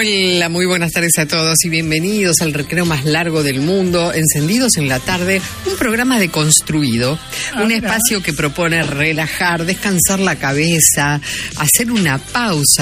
Hola, muy buenas tardes a todos y bienvenidos al recreo más largo del mundo, Encendidos en la Tarde, un programa deconstruido, un espacio que propone relajar, descansar la cabeza, hacer una pausa